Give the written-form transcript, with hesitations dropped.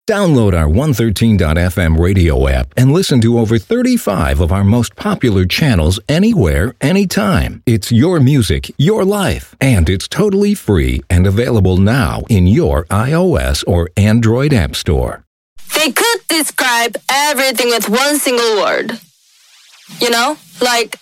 Download our 113.fm radio app and listen to over 35 of our most popular channels anywhere, anytime. It's your music, your life, and it's totally free and available now in your iOS or Android app store. They could describe everything with one single word. You know, like